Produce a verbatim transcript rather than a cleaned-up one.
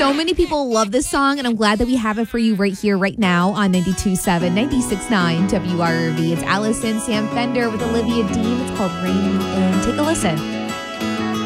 So many people love this song, and I'm glad that we have it for you right here, right now on ninety-two point seven, ninety-six point nine W R V. It's Allison Sam Fender with Olivia Dean. It's called Raining In. Take a listen.